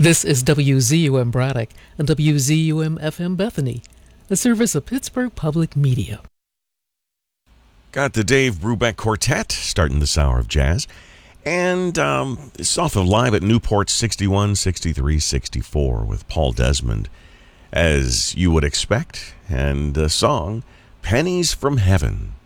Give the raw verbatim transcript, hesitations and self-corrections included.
This is W Z U M Braddock and W Z U M F M Bethany, a service of Pittsburgh Public Media. Got the Dave Brubeck Quartet starting this hour of jazz. And um, it's off of Live at Newport sixty-one, sixty-three, sixty-four with Paul Desmond, as you would expect. And the song, Pennies from Heaven.